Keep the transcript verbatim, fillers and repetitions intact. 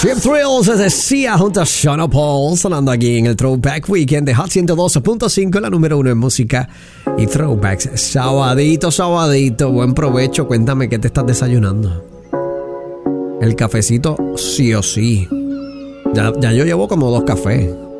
Trip Thrills se decía junto a Sean Paul, sonando aquí en el Throwback Weekend de Hot ciento doce punto cinco, la número uno en música y throwbacks. Sabadito, sabadito, buen provecho. Cuéntame qué te estás desayunando. El cafecito sí o sí. Ya, ya yo llevo como dos cafés.